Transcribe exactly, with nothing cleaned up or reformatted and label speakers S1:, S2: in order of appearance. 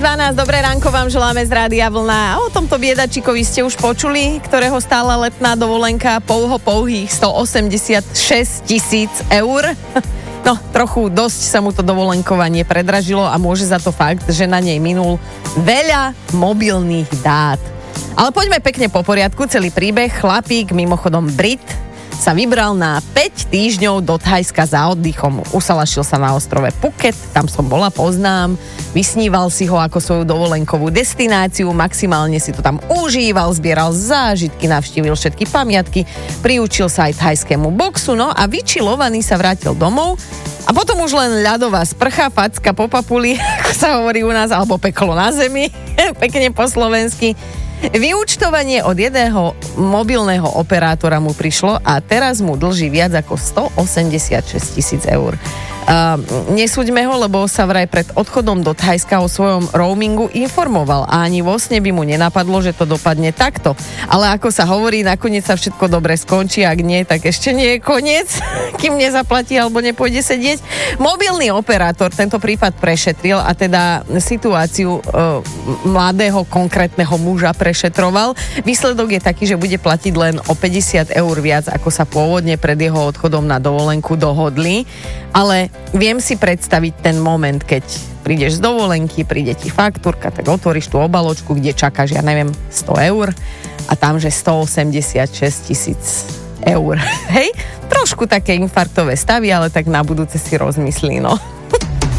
S1: dvanásť, dobré ránko vám želáme z Rádia Vlna. A o tomto biedačikovi ste už počuli, ktorého stála letná dovolenka pouho pouhých stoosemdesiatšesť tisíc eur. No, trochu dosť sa mu to dovolenkovanie predražilo a môže za to fakt, že na nej minul veľa mobilných dát. Ale poďme pekne po poriadku, celý príbeh. Chlapík, mimochodom Brit, sa vybral na päť týždňov do Thajska za oddychom. Usalašil sa na ostrove Phuket, tam som bola, poznám. Vysníval si ho ako svoju dovolenkovú destináciu, maximálne si to tam užíval, zbieral zážitky, navštívil všetky pamiatky, priučil sa aj thajskému boxu, no a vyčilovaný sa vrátil domov. A potom už len ľadová sprcha, facka po papuli, ako sa hovorí u nás, alebo peklo na zemi, pekne po slovensky. Vyúčtovanie od jedného mobilného operátora mu prišlo a teraz mu dlží viac ako stoosemdesiatšesť tisíc eur. Uh, nesúďme ho, lebo sa vraj pred odchodom do Thajska o svojom roamingu informoval a ani vo sne by mu nenapadlo, že to dopadne takto. Ale ako sa hovorí, nakoniec sa všetko dobre skončí, ak nie, tak ešte nie je koniec, kým nezaplatí alebo nepôjde sedieť. Mobilný operátor tento prípad prešetril a teda situáciu uh, mladého konkrétneho muža prešetroval. Výsledok je taký, že bude platiť len o päťdesiat eur viac, ako sa pôvodne pred jeho odchodom na dovolenku dohodli. Ale viem si predstaviť ten moment, keď prídeš z dovolenky, príde ti faktúrka, tak otvoríš tú obaločku, kde čakáš, ja neviem, sto eur a tam, že stoosemdesiatšesť tisíc eur. Hej? Trošku také infarktové stavy, ale tak na budúce si rozmyslí, no.